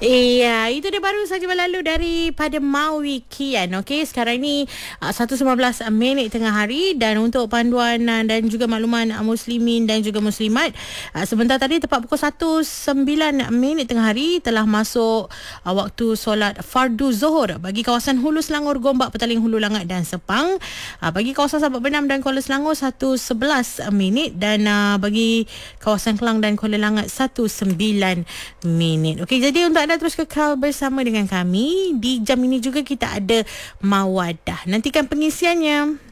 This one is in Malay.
Iya, itu dia baru saja berlalu daripada Maui Kian. Okey, sekarang ni 1:19 minit tengah hari, dan untuk panduan dan juga makluman muslimin dan juga muslimat, sebentar tadi tepat pukul 1:09 minit tengah hari telah masuk waktu solat fardu Zuhur bagi kawasan Hulu Selangor, Gombak, Petaling, Hulu Langat dan Sepang. Bagi kawasan Sabak Benam dan Kuala Selangor 1:11 minit, dan bagi kawasan Kelang dan Kuala Langat 1:09 minit. Okey, jadi untuk anda terus kekal bersama dengan kami. Di jam ini juga kita ada Mawadah. Nantikan pengisiannya.